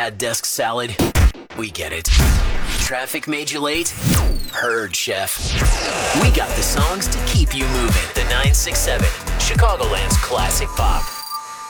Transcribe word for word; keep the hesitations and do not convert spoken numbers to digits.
bad desk salad? We get it. Traffic made you late? Heard, chef. We got the songs to keep you moving. The nine six seven, Chicagoland's classic pop.